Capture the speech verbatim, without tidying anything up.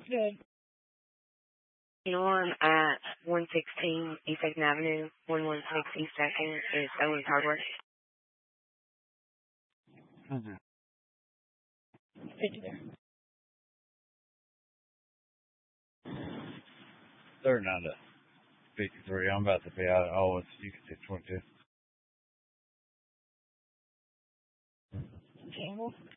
Good. You know, I'm at one sixteen East Second Avenue, one one six East Second is Owens Hardware. Mm-hmm. Fifty there. thirty-nine to fifty-three. I'm about to be out. Oh, it's, you can say twenty-two. Campbell.